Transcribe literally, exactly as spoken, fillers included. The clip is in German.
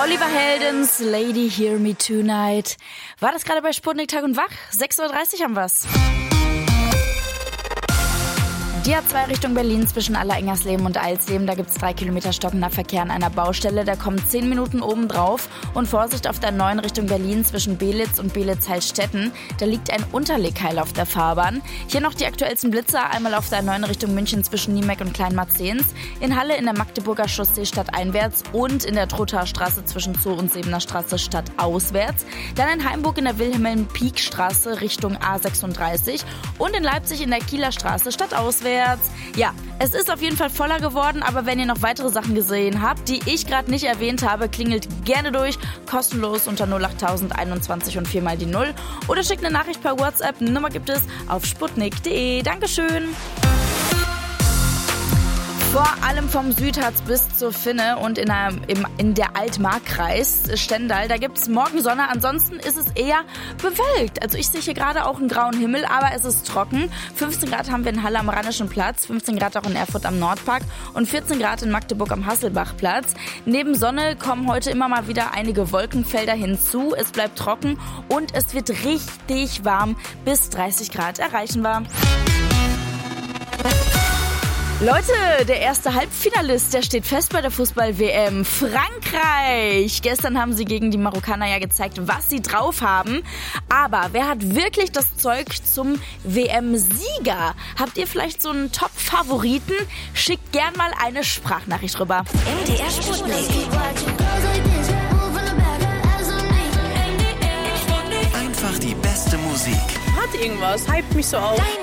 Oliver Heldens, Lady Hear Me Tonight. War das gerade bei Sputnik Tag und Wach? sechs Uhr dreißig haben wir's. Die A zwei Richtung Berlin zwischen Allerengersleben und Eilsleben, da gibt's drei Kilometer stockender Verkehr an einer Baustelle. Da kommen zehn Minuten oben drauf. Und Vorsicht auf der neuen Richtung Berlin zwischen Belitz und Belitz-Heilstätten. Da liegt ein Unterlegkeil auf der Fahrbahn. Hier noch die aktuellsten Blitzer. Einmal auf der neuen Richtung München zwischen Niemeck und Kleinmarzens. In Halle in der Magdeburger Chaussee stadteinwärts und in der Trothaer Straße zwischen Zoo und Sebener Straße stadtauswärts. Dann in Heimburg in der Wilhelm-Pieck-Straße Richtung A sechsunddreißig. Und in Leipzig in der Kieler Straße stadtauswärts. Ja, es ist auf jeden Fall voller geworden, aber wenn ihr noch weitere Sachen gesehen habt, die ich gerade nicht erwähnt habe, klingelt gerne durch, kostenlos unter null acht tausend einundzwanzig und viermal die Null oder schickt eine Nachricht per WhatsApp, Nummer gibt es auf sputnik punkt de. Dankeschön! Vor allem vom Südharz bis zur Finne und in der, im, in der Altmarkkreis Stendal, da gibt's morgen Sonne, ansonsten ist es eher bewölkt. Also ich sehe hier gerade auch einen grauen Himmel, aber es ist trocken. fünfzehn Grad haben wir in Halle am Rheinischen Platz, fünfzehn Grad auch in Erfurt am Nordpark und vierzehn Grad in Magdeburg am Hasselbachplatz. Neben Sonne kommen heute immer mal wieder einige Wolkenfelder hinzu. Es bleibt trocken und es wird richtig warm. Bis dreißig Grad erreichen wir. Leute, der erste Halbfinalist, der steht fest bei der Fußball-W M. Frankreich! Gestern haben sie gegen die Marokkaner ja gezeigt, was sie drauf haben. Aber wer hat wirklich das Zeug zum W M-Sieger? Habt ihr vielleicht so einen Top-Favoriten? Schickt gern mal eine Sprachnachricht rüber. M D R Sputnik. Einfach die beste Musik. Hat irgendwas, hypt mich so auf. Deine